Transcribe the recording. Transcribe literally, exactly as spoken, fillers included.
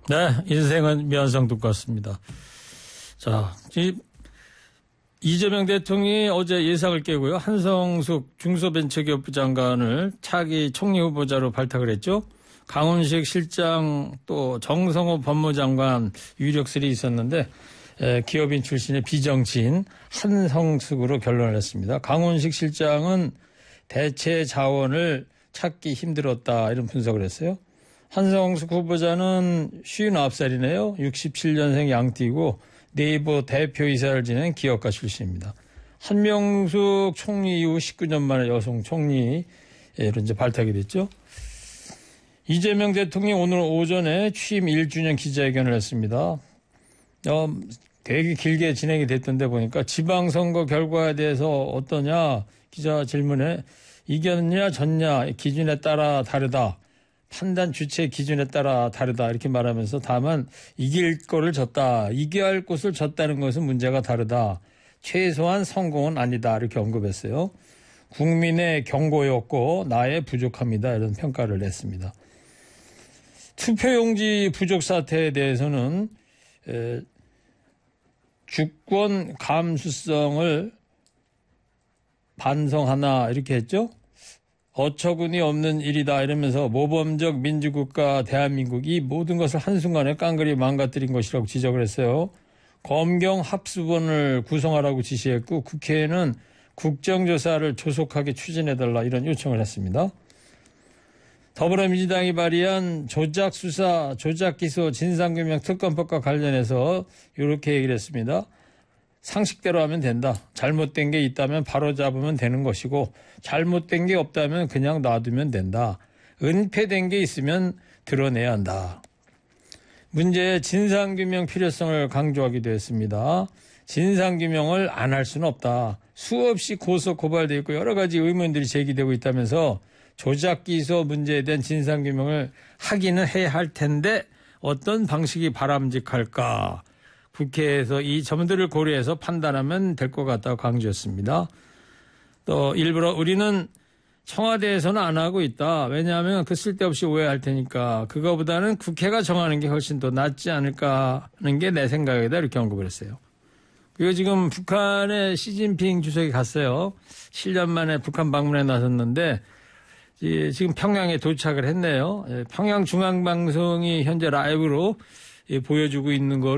네, 인생은 미완성 듣고 왔습니다. 자, 이, 이재명 대통령이 어제 예상을 깨고요. 한성숙 중소벤처기업부 장관을 차기 총리 후보자로 발탁을 했죠. 강훈식 실장 또 정성호 법무장관 유력설이 있었는데 에, 기업인 출신의 비정치인 한성숙으로 결론을 했습니다. 강훈식 실장은 대체 자원을 찾기 힘들었다 이런 분석을 했어요. 한성숙 후보자는 쉰아홉 살이네요. 육십칠 년생 양띠고 네이버 대표이사를 지낸 기업가 출신입니다. 한명숙 총리 이후 십구 년 만에 여성 총리로 이제 발탁이 됐죠. 이재명 대통령이 오늘 오전에 취임 일 주년 기자회견을 했습니다. 어, 되게 길게 진행이 됐던데 보니까 지방선거 결과에 대해서 어떠냐 기자 질문에 이겼냐 졌냐 기준에 따라 다르다. 판단 주체 기준에 따라 다르다 이렇게 말하면서 다만 이길 거를 졌다. 이겨야 할 곳을 졌다는 것은 문제가 다르다. 최소한 성공은 아니다 이렇게 언급했어요. 국민의 경고였고 나의 부족합니다 이런 평가를 냈습니다. 투표용지 부족 사태에 대해서는 에, 주권 감수성을 반성하나 이렇게 했죠. 어처구니 없는 일이다 이러면서 모범적 민주국가 대한민국이 모든 것을 한순간에 깡그리 망가뜨린 것이라고 지적을 했어요. 검경 합수본을 구성하라고 지시했고 국회에는 국정조사를 조속하게 추진해달라 이런 요청을 했습니다. 더불어민주당이 발의한 조작수사, 조작기소, 진상규명 특검법과 관련해서 이렇게 얘기를 했습니다. 상식대로 하면 된다. 잘못된 게 있다면 바로 잡으면 되는 것이고 잘못된 게 없다면 그냥 놔두면 된다. 은폐된 게 있으면 드러내야 한다. 문제의 진상규명 필요성을 강조하기도 했습니다. 진상규명을 안 할 수는 없다. 수없이 고소 고발되어 있고 여러 가지 의문들이 제기되고 있다면서 조작기소 문제에 대한 진상규명을 하기는 해야 할 텐데 어떤 방식이 바람직할까? 국회에서 이 점들을 고려해서 판단하면 될 것 같다고 강조했습니다. 또 일부러 우리는 청와대에서는 안 하고 있다. 왜냐하면 그 쓸데없이 오해할 테니까 그거보다는 국회가 정하는 게 훨씬 더 낫지 않을까 하는 게 내 생각이다 이렇게 언급을 했어요. 그리고 지금 북한에 시진핑 주석이 갔어요. 칠 년 만에 북한 방문에 나섰는데 지금 평양에 도착을 했네요. 평양중앙방송이 현재 라이브로 보여주고 있는 걸